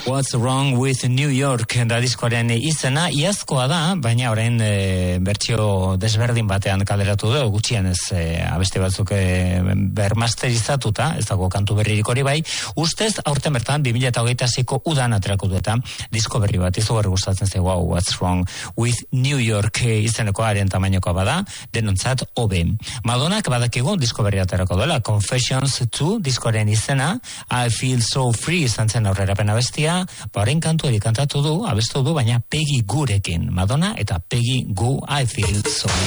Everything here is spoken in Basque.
What's Wrong with New York da diskoaren izena, iazkoa da, baina orain bertsio desberdin batean kaleratu du, gutxienez abesti batzuk bermasterizatuta, ez dago kantu berririk hori bai, ustez aurten bertan 2026ko udan aterako du eta disko berri bat izugarri gustatzen zaigu hau What's Wrong with New York izeneko haren tamainokoa bada, denontzat hobe. Madonak badakigu disko berri aterako duela, Confessions 2 diskoaren izena, I Feel So Free izan zen aurrerapen abestia, Baren kantu kantatu du, abestu du, baina Peggy Gurekin. Madonna eta Peggy Gu, I Feel So